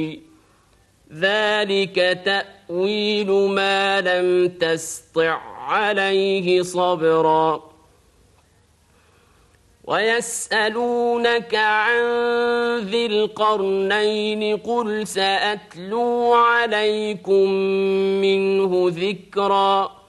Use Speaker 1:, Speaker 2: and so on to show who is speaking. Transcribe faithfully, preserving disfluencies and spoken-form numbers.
Speaker 1: ذلك تأويل ما لم تسطع عليه صبرا ويسألونك عن ذي القرنين قل سأتلو عليكم منه ذكرا